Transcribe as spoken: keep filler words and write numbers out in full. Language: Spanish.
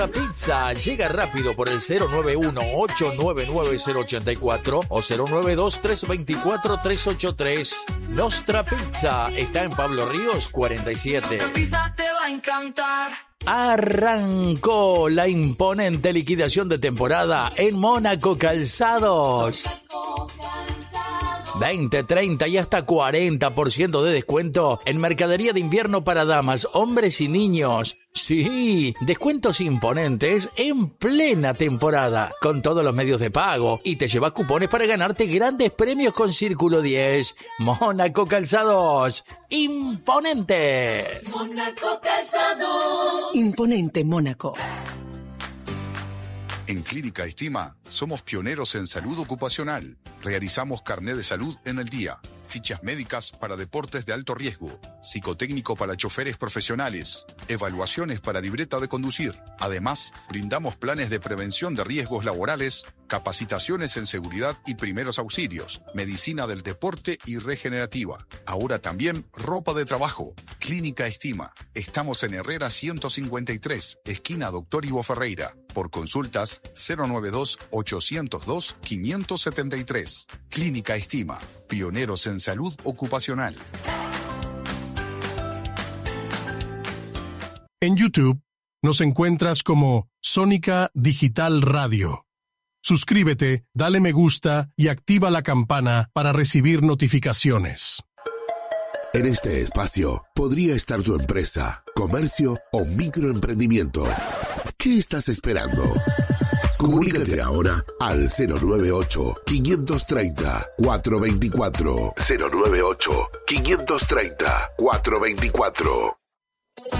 Pizza llega rápido por el cero nueve uno, ocho nueve nueve, cero ocho cuatro o cero nueve dos, tres dos cuatro, tres ocho tres. Nostra Pizza está en Pablo Ríos cuarenta y siete. Nuestra pizza te va a encantar. Arrancó la imponente liquidación de temporada en Mónaco Calzados. veinte, treinta y hasta cuarenta por ciento de descuento en mercadería de invierno para damas, hombres y niños. Sí, descuentos imponentes en plena temporada, con todos los medios de pago, y te llevas cupones para ganarte grandes premios con Círculo diez. Mónaco Calzados, imponentes. Mónaco Calzados. Imponente Mónaco. En Clínica Estima somos pioneros en salud ocupacional. Realizamos carné de salud en el día, fichas médicas para deportes de alto riesgo, psicotécnico para choferes profesionales, evaluaciones para libreta de conducir. Además, brindamos planes de prevención de riesgos laborales, capacitaciones en seguridad y primeros auxilios, medicina del deporte y regenerativa. Ahora también ropa de trabajo. Clínica Estima. Estamos en Herrera ciento cincuenta y tres, esquina Doctor Ivo Ferreira. Por consultas cero nueve dos, ochocientos dos, quinientos setenta y tres. Clínica Estima. Pioneros en salud ocupacional. En YouTube nos encuentras como Sónica Digital Radio. Suscríbete, dale me gusta y activa la campana para recibir notificaciones. En este espacio podría estar tu empresa, comercio o microemprendimiento. ¿Qué estás esperando? Comunícate ahora al cero nueve ocho, quinientos treinta, cuatrocientos veinticuatro. cero nueve ocho, quinientos treinta, cuatrocientos veinticuatro.